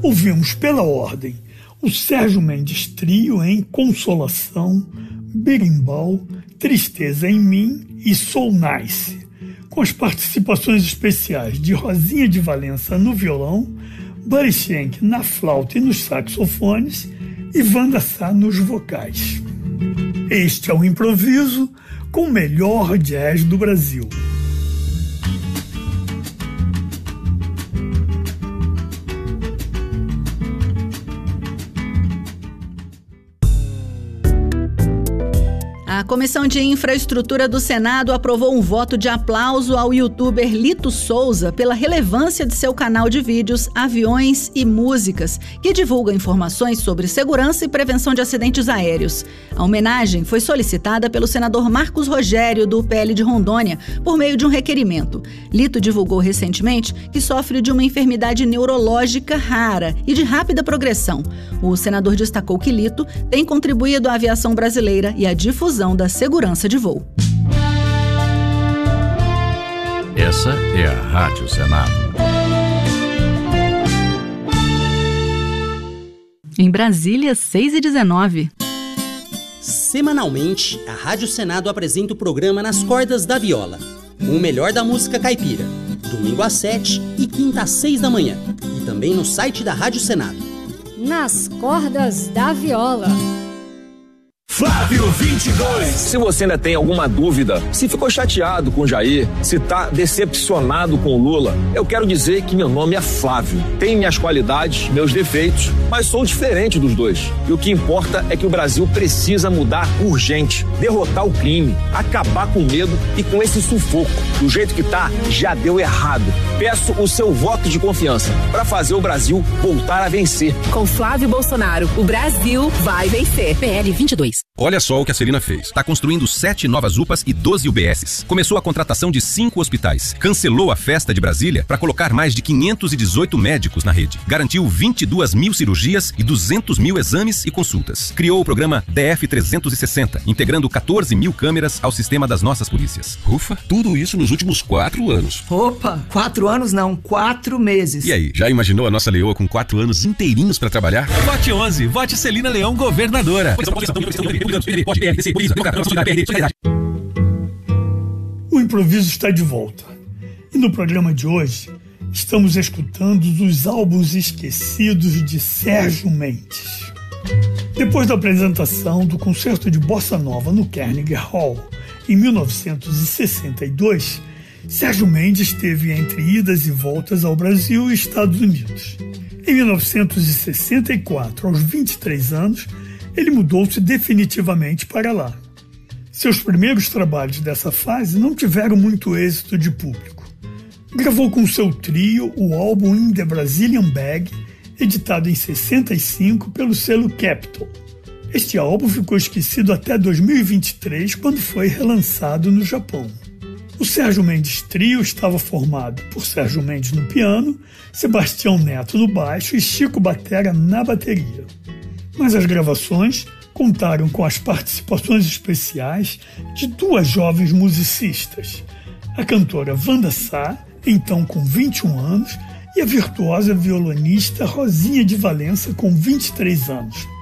Ouvimos pela ordem o Sérgio Mendes Trio em Consolação, Berimbau, Tristeza em Mim e Soul Nice, com as participações especiais de Rosinha de Valença no violão, Buddy Schenck na flauta e nos saxofones e Wanda Sá nos vocais. Este é o Improviso com o melhor jazz do Brasil. A Comissão de Infraestrutura do Senado aprovou um voto de aplauso ao youtuber Lito Souza pela relevância de seu canal de vídeos Aviões e Músicas, que divulga informações sobre segurança e prevenção de acidentes aéreos. A homenagem foi solicitada pelo senador Marcos Rogério, do PL de Rondônia, por meio de um requerimento. Lito divulgou recentemente que sofre de uma enfermidade neurológica rara e de rápida progressão. O senador destacou que Lito tem contribuído à aviação brasileira e à difusão da segurança de voo. Essa é a Rádio Senado. Em Brasília, 6h19. Semanalmente, a Rádio Senado apresenta o programa Nas Cordas da Viola, o melhor da música caipira, domingo às 7 e quinta às 6 da manhã, e também no site da Rádio Senado. Nas Cordas da Viola. Flávio 22. Se você ainda tem alguma dúvida, se ficou chateado com o Jair, se tá decepcionado com o Lula, eu quero dizer que meu nome é Flávio. Tenho minhas qualidades, meus defeitos, mas sou diferente dos dois. E o que importa é que o Brasil precisa mudar urgente, derrotar o crime, acabar com o medo e com esse sufoco. Do jeito que tá, já deu errado. Peço o seu voto de confiança para fazer o Brasil voltar a vencer. Com Flávio Bolsonaro, o Brasil vai vencer. PL 22. Olha só o que a Celina fez. Está construindo 7 novas UPAs e 12 UBSs. Começou a contratação de 5 hospitais. Cancelou a festa de Brasília para colocar mais de 518 médicos na rede. Garantiu 22 mil cirurgias e 200 mil exames e consultas. Criou o programa DF360, integrando 14 mil câmeras ao sistema das nossas polícias. Ufa, tudo isso nos últimos 4 anos. Opa, 4 anos não, 4 meses. E aí, já imaginou a nossa leoa com 4 anos inteirinhos para trabalhar? Vote 11, vote Celina Leão, governadora. O Improviso está de volta. E no programa de hoje, estamos escutando os álbuns esquecidos de Sérgio Mendes. Depois da apresentação do concerto de Bossa Nova no Carnegie Hall, em 1962, Sérgio Mendes esteve entre idas e voltas ao Brasil e Estados Unidos. Em 1964, aos 23 anos, ele mudou-se definitivamente para lá. Seus primeiros trabalhos dessa fase não tiveram muito êxito de público. Gravou com seu trio o álbum In the Brazilian Bag, editado em 65 pelo selo Capitol. Este álbum ficou esquecido até 2023, quando foi relançado no Japão. O Sérgio Mendes Trio estava formado por Sérgio Mendes no piano, Sebastião Neto no baixo e Chico Batera na bateria. Mas as gravações contaram com as participações especiais de 2 jovens musicistas, a cantora Wanda Sá, então com 21 anos, e a virtuosa violonista Rosinha de Valença, com 23 anos.